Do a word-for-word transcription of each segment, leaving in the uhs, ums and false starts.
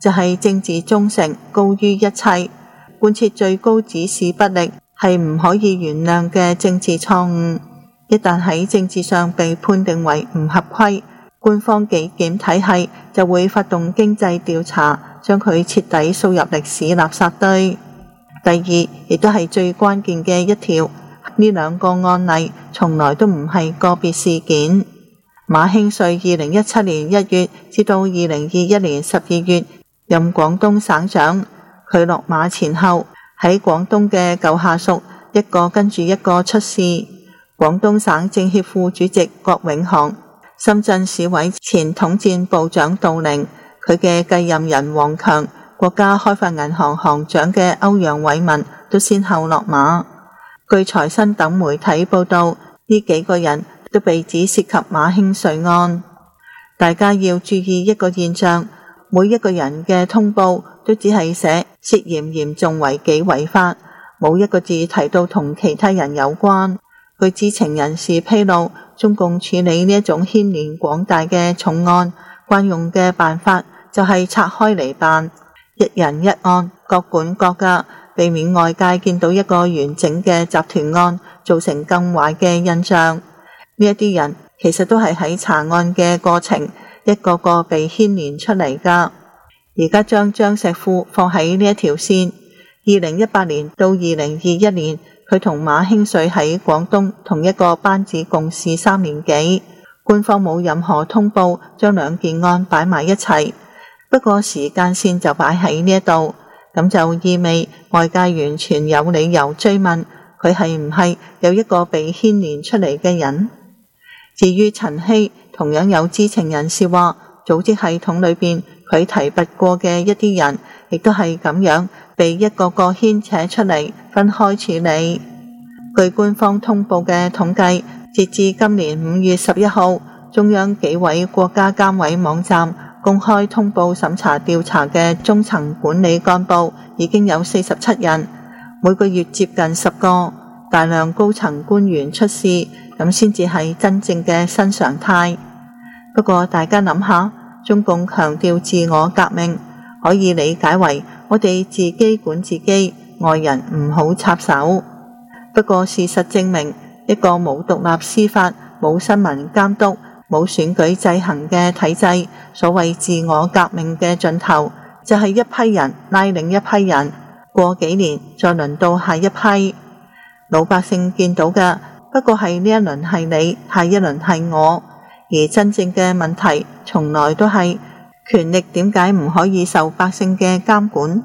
就係政治忠誠高於一切，貫徹最高指示不力係唔可以原諒嘅政治錯誤。一旦喺政治上被判定為唔合規，官方紀檢體系就會發動經濟調查，將佢徹底掃入歷史垃圾堆。第二，亦都係最關鍵嘅一條，呢兩個案例從來都唔係個別事件。馬興瑞二零一七年一月至到二零二一年十二月任廣東省長，佢落馬前後喺廣東嘅舊下屬一個跟住一個出事。廣東省政協副主席郭永航、深圳市委前統戰部長杜寧，佢嘅繼任人王強，國家開發銀行行長嘅歐陽偉文都先後落馬。據財新等媒體報道，呢幾個人都被指涉及馬興瑞案。大家要注意一個現象，每一個人嘅通報都只係寫涉嫌嚴重違紀違法，冇一個字提到同其他人有關。據知情人士披露，中共處理呢一種牽連廣大嘅重案，慣用嘅辦法就係拆開嚟辦，一人一案，各管各㗎，避免外界見到一個完整嘅集團案，造成更壞嘅印象。呢一啲人其實都係喺查案嘅過程，一個個被牽連出嚟㗎。而家將張石富放喺呢一條線，二零一八年到二零二一年，佢同馬興瑞喺廣東同一個班子共事三年幾，官方冇任何通報將兩件案擺埋一齊，不過時間線就擺喺呢一度，咁就意味外界完全有理由追問佢係唔係有一個被牽連出嚟嘅人。至於陳希，同樣有知情人士話，組織系統裏邊佢提拔過嘅一啲人，亦都係咁樣被一個個牽扯出嚟，分開處理。據官方通報嘅統計，截至今年五月十一號，中央紀委國家監委網站公開通報審查調查嘅中層管理幹部已經有四十七人，每個月接近十個，大量高層官員出事，咁先至係真正嘅新常態。不過大家諗下，中共強調自我革命，可以理解為我哋自己管自己，外人唔好插手。不過事實證明，一個冇獨立司法、冇新聞監督、冇選舉制衡嘅體制，所謂自我革命嘅盡頭，就係一批人拉另一批人，過幾年再輪到下一批。老百姓見到嘅不過係呢一輪係你，下一輪係我，而真正嘅問題從來都係權力點解唔可以受百姓嘅監管。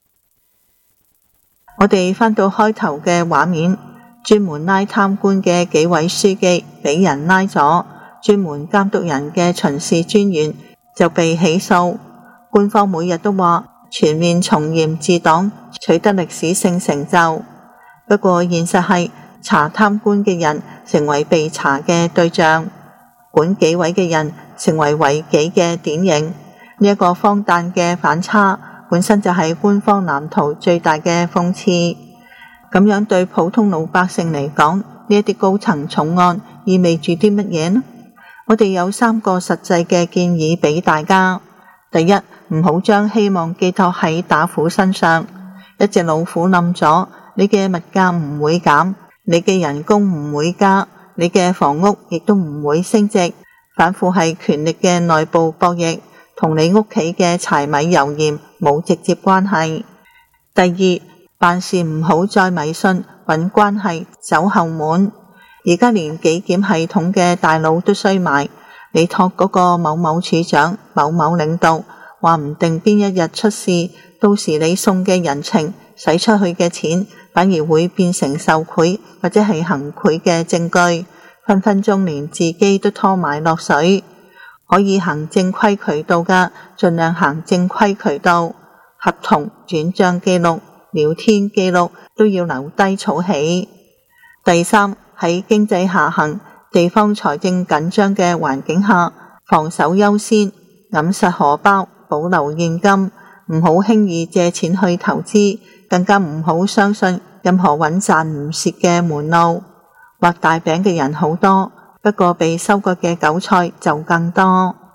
我哋翻到開頭嘅畫面，專門拉貪官嘅紀委書記俾人拉咗，專門監督人嘅巡視專員就被起訴。官方每日都話全面從嚴治黨，取得歷史性成就。不過現實係查貪官嘅人成為被查嘅對象，管紀委嘅人成為違紀嘅典型。呢一個荒誕嘅反差本身就係官方藍圖最大嘅諷刺。咁樣對普通老百姓嚟講，呢一啲高層重案意味住啲乜嘢呢？我哋有三個實際嘅建議俾大家。第一，唔好將希望寄託喺打虎身上。一隻老虎冧咗，你嘅物價唔會減，你嘅人工唔會加，你嘅房屋亦都唔會升值。反腐係權力嘅內部博弈，同你屋企嘅柴米油鹽冇直接關係。第二，辦事唔好再迷信搵關係走後門。而家連紀檢系統嘅大佬都衰埋，你託嗰個某某處長、某某領導，話唔定邊一日出事，到時你送嘅人情、使出去嘅錢，反而會變成受賄或者係行賄嘅證據，分分鐘連自己都拖埋落水。可以行正規渠道㗎，盡量行正規渠道，合同、轉賬記錄、聊天記錄都要留低儲起。第三，喺經濟下行、地方財政緊張嘅環境下，防守優先，揞實荷包，保留現金，唔好輕易借錢去投資，更加唔好相信任何穩賺唔蝕嘅門路。畫大餅嘅人好多，不過被收割嘅韭菜就更多。